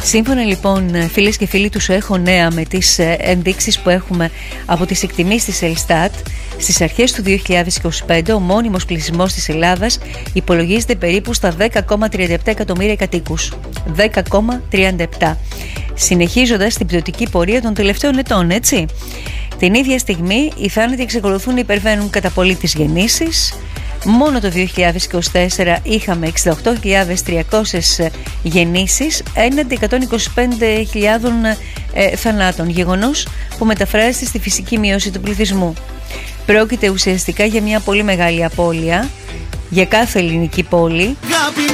Σύμφωνα λοιπόν, φίλες και φίλοι του Έχω Νέα, με τις ενδείξεις που έχουμε από τις εκτιμήσεις της Ελστάτ, στις αρχές του 2025 ο μόνιμος πληθυσμός της Ελλάδας υπολογίζεται περίπου στα 10,37 εκατομμύρια κατοίκους. 10,37. Συνεχίζοντας την πτωτική πορεία των τελευταίων ετών, έτσι. Την ίδια στιγμή οι θάνατοι εξακολουθούν να υπερβαίνουν κατά πολύ τις γεννήσεις. Μόνο το 2024 είχαμε 68.300 γεννήσεις έναντι 125.000 θανάτων, γεγονός που μεταφράζεται στη φυσική μείωση του πληθυσμού. Πρόκειται ουσιαστικά για μια πολύ μεγάλη απώλεια για κάθε ελληνική πόλη.